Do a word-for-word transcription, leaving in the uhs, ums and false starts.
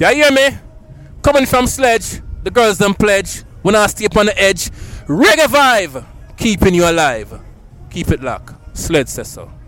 You hear me? Coming from Sledge, the girls them pledge. When I stay up on the edge, reggae vibe, keeping you alive. Keep it locked. Sledge says so.